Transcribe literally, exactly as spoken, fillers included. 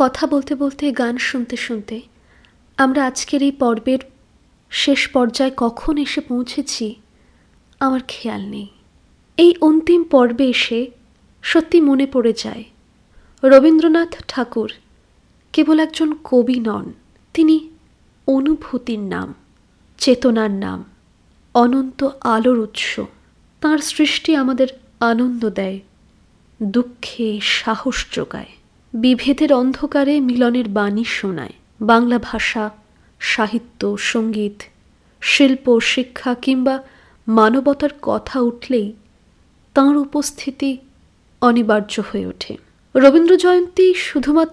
কথা বলতে বলতে গান শুনতে শুনতে আমরা আজকের এই পর্বের শেষ পর্যায়ে কখন এসে পৌঁছেছি আমার খেয়াল নেই। এই অন্তিম পর্বে এসে সত্যি মনে পড়ে যায় রবীন্দ্রনাথ ঠাকুর কেবল একজন কবি নন, তিনি অনুভূতির নাম, চেতনার নাম, অনন্ত আলোর উৎস। তাঁর সৃষ্টি আমাদের আনন্দ দেয়, দুঃখে সাহস যোগায়, বিভেদের অন্ধকারে মিলনের বাণী শোনায়। বাংলা ভাষা, সাহিত্য, সঙ্গীত, শিল্প, শিক্ষা কিংবা মানবতার কথা উঠলেই তাঁর উপস্থিতি অনিবার্য হয়ে ওঠে। রবীন্দ্র জয়ন্তী শুধুমাত্র